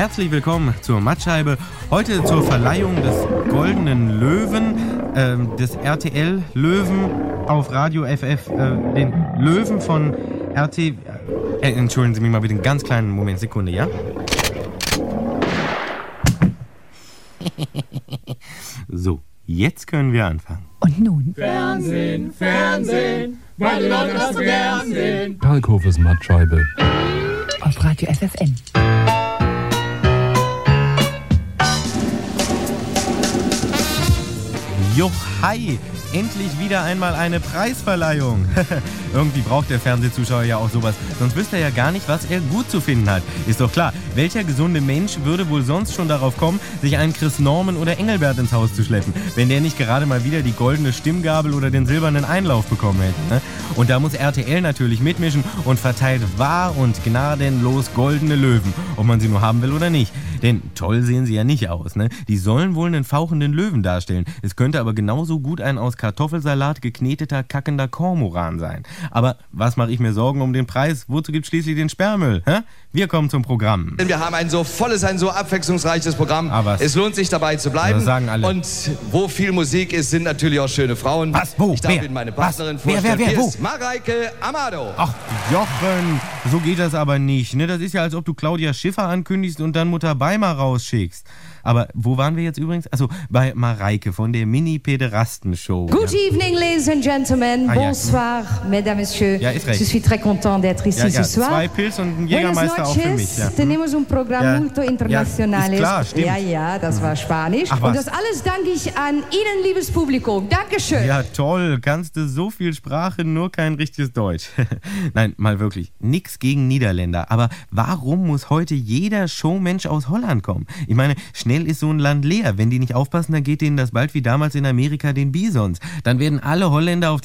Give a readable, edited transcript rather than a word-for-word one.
Herzlich willkommen zur Mattscheibe. Heute zur Verleihung des Goldenen Löwen, des RTL-Löwen auf Radio FF, den Löwen von RT... entschuldigen Sie mich mal bitte einen ganz kleinen Moment, Sekunde, ja? So, jetzt können wir anfangen. Und nun? Fernsehen, Fernsehen, weil die Leute das so gern sehen. Kalkhofes Mattscheibe. Auf Radio FFN. Jo, hi! Endlich wieder einmal eine Preisverleihung. Irgendwie braucht der Fernsehzuschauer ja auch sowas. Sonst wüsste er ja gar nicht, was er gut zu finden hat. Ist doch klar, welcher gesunde Mensch würde wohl sonst schon darauf kommen, sich einen Chris Norman oder Engelbert ins Haus zu schleppen, wenn der nicht gerade mal wieder die goldene Stimmgabel oder den silbernen Einlauf bekommen hätte. Ne? Und da muss RTL natürlich mitmischen und verteilt wahr und gnadenlos goldene Löwen, ob man sie nur haben will oder nicht. Denn toll sehen sie ja nicht aus. Ne? Die sollen wohl einen fauchenden Löwen darstellen. Es könnte aber genauso gut ein aus Kartoffelsalat gekneteter, kackender Kormoran sein. Aber was mache ich mir Sorgen um den Preis? Wozu gibt schließlich den Sperrmüll? Hä? Wir kommen zum Programm. Wir haben ein so volles, ein so abwechslungsreiches Programm. Was? Es lohnt sich dabei zu bleiben. Das sagen alle. Und wo viel Musik ist, sind natürlich auch schöne Frauen. Was? Wo? Ich darf Wer? Ihnen meine Was? Partnerin Wer? vorstellen. Wer? Hier Wo? ist Mareike Amado. Ach, Jochen, so geht das aber nicht. Ne? Das ist ja, als ob du Claudia Schiffer ankündigst und dann Mutter Beimer rausschickst. Aber wo waren wir jetzt übrigens? Also bei Mareike von der Mini-Pederasten-Show. Good evening, ladies and gentlemen. Ah, ja. Bonsoir, mesdames, messieurs. Ja, ist recht. Je suis très content d'être ici ce soir. 2 Pilz und ein Buenas Jägermeister auch für mich. noches. Ja. Tenemos un programa muito internacionales. Ja, ist klar, stimmt. Ja, das war Spanisch. Ach, was? Und das alles danke ich an Ihnen, liebes Publikum. Dankeschön. Ja, toll. Kannst du so viel Sprache, nur kein richtiges Deutsch. Nein, mal wirklich. Nix gegen Niederländer. Aber warum muss heute jeder Showmensch aus Holland kommen? Ich meine, schnell ist so ein Land leer. Wenn die nicht aufpassen, dann geht denen das bald wie damals in Amerika den Bisons. Dann werden alle Holländer auf